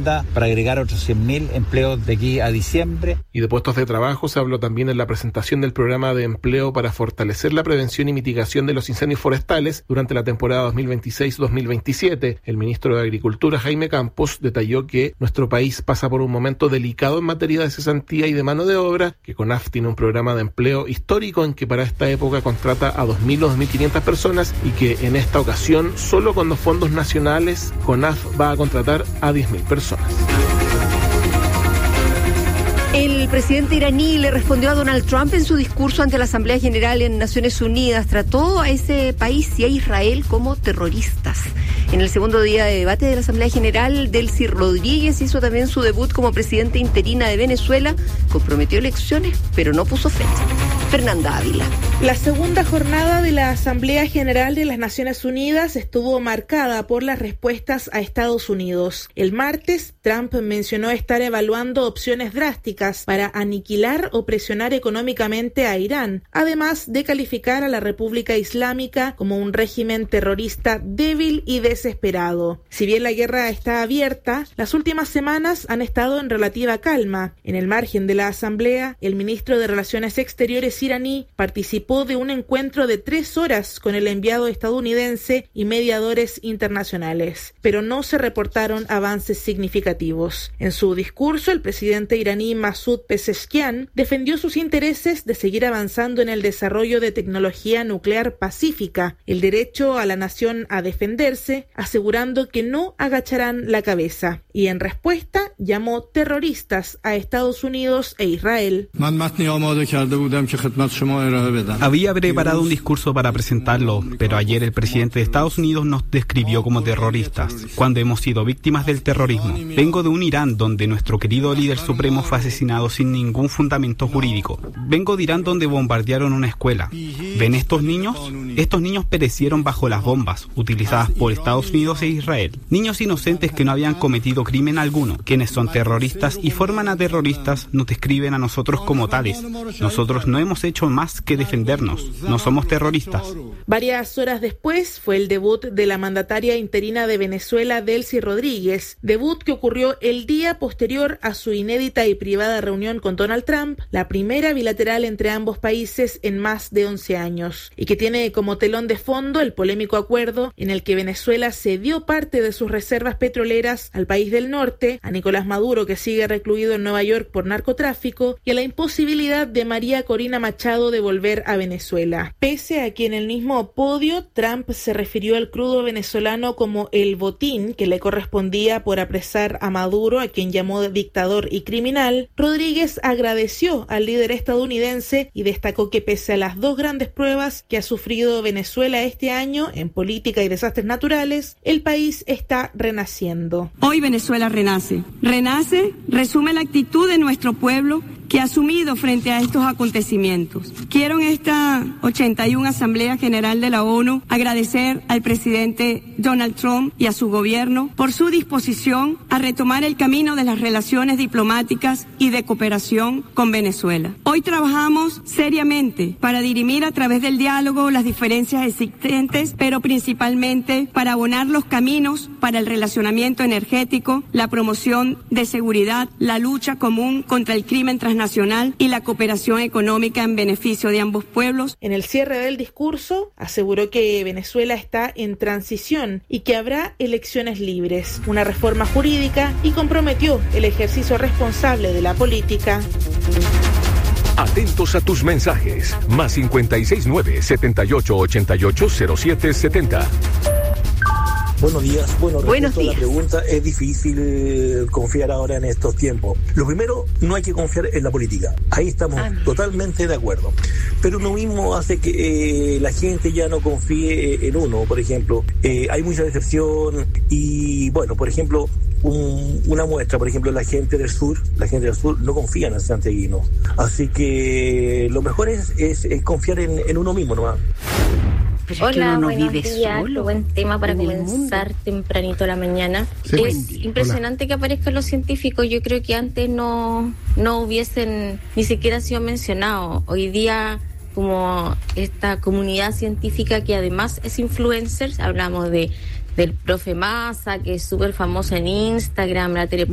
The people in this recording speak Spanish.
vivienda para agregar otros 100.000 empleos de aquí a diciembre. Y de puestos de trabajo se habló también en la presentación del programa de empleo para fortalecer la prevención y mitigación de los incendios forestales durante la temporada 2026-2027. El ministro de Agricultura, Jaime Campos, detalló que nuestro país pasa por un momento delicado en materia de cesantía y de mano de obra, que CONAF tiene un programa de empleo histórico en que para esta época contrata a 2.000 o 2.500 personas y que en esta ocasión, solo con los fondos nacionales, CONAF va a contratar a 10.000 personas. El presidente iraní le respondió a Donald Trump en su discurso ante la Asamblea General en Naciones Unidas. Trató a ese país y a Israel como terroristas. En el segundo día de debate de la Asamblea General, Delcy Rodríguez hizo también su debut como presidenta interina de Venezuela. Comprometió elecciones, pero no puso fecha. Fernanda Ávila. La segunda jornada de la Asamblea General de las Naciones Unidas estuvo marcada por las respuestas a Estados Unidos. El martes, Trump mencionó estar evaluando opciones drásticas para aniquilar o presionar económicamente a Irán, además de calificar a la República Islámica como un régimen terrorista débil y desesperado. Si bien la guerra está abierta, las últimas semanas han estado en relativa calma. En el margen de la Asamblea, el ministro de Relaciones Exteriores iraní participó de un encuentro de 3 horas con el enviado estadounidense y mediadores internacionales, pero no se reportaron avances significativos. En su discurso, el presidente iraní Masoud Pezeshkian defendió sus intereses de seguir avanzando en el desarrollo de tecnología nuclear pacífica, el derecho a la nación a defenderse, asegurando que no agacharán la cabeza. Y en respuesta, llamó terroristas a Estados Unidos e Israel. Había preparado un discurso para presentarlo, pero ayer el presidente de Estados Unidos nos describió como terroristas, cuando hemos sido víctimas del terrorismo. Vengo de un Irán donde nuestro querido líder supremo fue asesinado sin ningún fundamento jurídico. Vengo de Irán donde bombardearon una escuela. ¿Ven estos niños? Estos niños perecieron bajo las bombas utilizadas por Estados Unidos e Israel. Niños inocentes que no habían cometido crimen alguno. Quienes son terroristas y forman a terroristas nos describen a nosotros como tales. Nosotros no hemos hecho más que defendernos. No somos terroristas. Varias horas después fue el debut de la mandataria interina de Venezuela, Delcy Rodríguez. Debut que ocurrió el día posterior a su inédita y privada reunión con Donald Trump, la primera bilateral entre ambos países en más de 11 años, y que tiene como telón de fondo el polémico acuerdo en el que Venezuela cedió parte de sus reservas petroleras al país del norte, a Nicolás Maduro, que sigue recluido en Nueva York por narcotráfico, y a la imposibilidad de María Corina Machado de volver a Venezuela. Pese a que en el mismo podio Trump se refirió al crudo venezolano como el botín que le correspondía por apresar a Maduro, a quien llamó dictador y criminal, Rodríguez agradeció al líder estadounidense y destacó que pese a las 2 grandes pruebas que ha sufrido Venezuela este año en política y desastres naturales, el país está renaciendo. Hoy Venezuela renace. Renace, resume la actitud de nuestro pueblo que ha asumido frente a estos acontecimientos. Quiero en esta 81 Asamblea General de la ONU agradecer al presidente Donald Trump y a su gobierno por su disposición a retomar el camino de las relaciones diplomáticas y de cooperación con Venezuela. Hoy trabajamos seriamente para dirimir a través del diálogo las diferencias existentes, pero principalmente para abonar los caminos para el relacionamiento energético, la promoción de seguridad, la lucha común contra el crimen transnacional y la cooperación económica en beneficio de ambos pueblos. En el cierre del discurso, aseguró que Venezuela está en transición y que habrá elecciones libres, una reforma jurídica y comprometió el ejercicio responsable de la política. Atentos a tus mensajes. Más 569-7888-0770. Buenos días. Bueno, Buenos días. La pregunta, es difícil confiar ahora en estos tiempos. Lo primero, no hay que confiar en la política. Ahí estamos totalmente de acuerdo. Pero lo mismo hace que la gente ya no confíe en uno. Por ejemplo, hay mucha decepción y, bueno, por ejemplo, una muestra, por ejemplo, la gente del sur no confía en el santiaguino. Así que lo mejor es confiar en uno mismo nomás. Pero hola, es que buenos días, qué buen tema para comenzar tempranito la mañana. Sí, es impresionante que aparezcan los científicos. Yo creo que antes no hubiesen ni siquiera sido mencionados. Hoy día, como esta comunidad científica que además es influencer, hablamos del profe Massa, que es súper famoso en Instagram, la